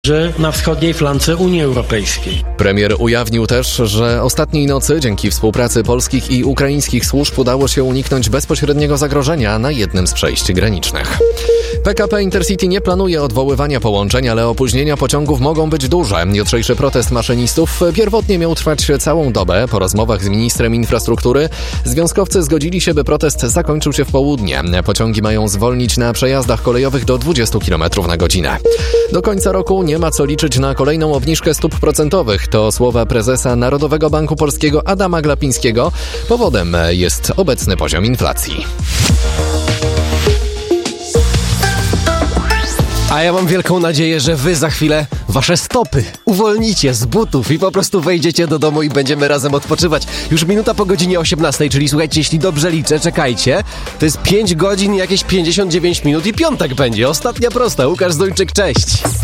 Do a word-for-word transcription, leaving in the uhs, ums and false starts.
na wschodniej flance Unii Europejskiej. Premier ujawnił też, że ostatniej nocy dzięki współpracy polskich i ukraińskich służb udało się uniknąć bezpośredniego zagrożenia na jednym z przejść granicznych. P K P Intercity nie planuje odwoływania połączeń, ale opóźnienia pociągów mogą być duże. Jutrzejszy protest maszynistów pierwotnie miał trwać całą dobę. Po rozmowach z ministrem infrastruktury związkowcy zgodzili się, by protest zakończył się w południe. Pociągi mają zwolnić na przejazdach kolejowych do dwudziestu kilometrów na godzinę. Do końca roku nie ma co liczyć na kolejną obniżkę stóp procentowych. To słowa prezesa Narodowego Banku Polskiego Adama Glapińskiego. Powodem jest obecny poziom inflacji. A ja mam wielką nadzieję, że wy za chwilę wasze stopy uwolnicie z butów i po prostu wejdziecie do domu i będziemy razem odpoczywać. Już minuta po godzinie osiemnastej, czyli słuchajcie, jeśli dobrze liczę, czekajcie, to jest pięć godzin, jakieś pięćdziesiąt dziewięć minut i piątek będzie. Ostatnia prosta. Łukasz Zduńczyk, cześć!